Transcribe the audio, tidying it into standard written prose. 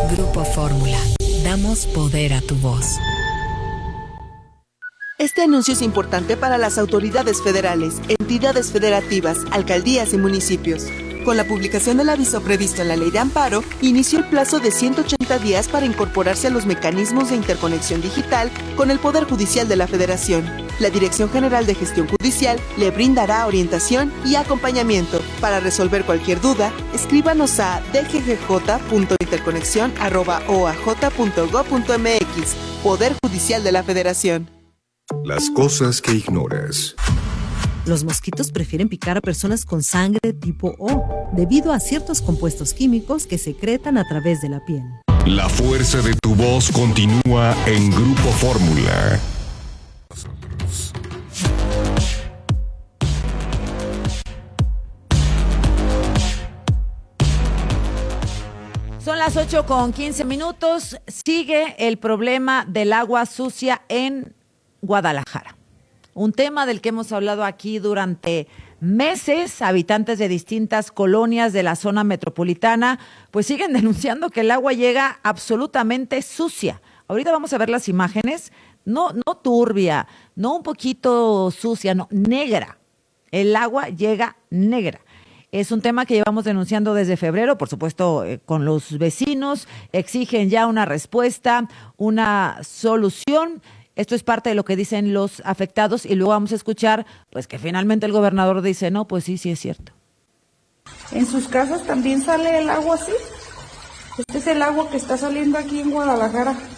Grupo Fórmula. Damos poder a tu voz. Este anuncio es importante para las autoridades federales, entidades federativas, alcaldías y municipios. Con la publicación del aviso previsto en la Ley de Amparo, inició el plazo de 180 días para incorporarse a los mecanismos de interconexión digital con el Poder Judicial de la Federación. La Dirección General de Gestión Judicial le brindará orientación y acompañamiento. Para resolver cualquier duda, escríbanos a dggj.interconexión@oaj.gov.mx. Poder Judicial de la Federación. Las cosas que ignoras. Los mosquitos prefieren picar a personas con sangre tipo O, debido a ciertos compuestos químicos que secretan a través de la piel. La fuerza de tu voz continúa en Grupo Fórmula. Son las 8:15. Sigue el problema del agua sucia en Guadalajara. Un tema del que hemos hablado aquí durante meses. Habitantes de distintas colonias de la zona metropolitana pues siguen denunciando que el agua llega absolutamente sucia. Ahorita vamos a ver las imágenes. No turbia, no un poquito sucia, no, negra. El agua llega negra. Es un tema que llevamos denunciando desde febrero, por supuesto, con los vecinos. Exigen ya una respuesta, una solución. Esto es parte de lo que dicen los afectados y luego vamos a escuchar pues que finalmente el gobernador dice, no, pues sí es cierto. ¿En sus casas también sale el agua así? Este es el agua que está saliendo aquí en Guadalajara.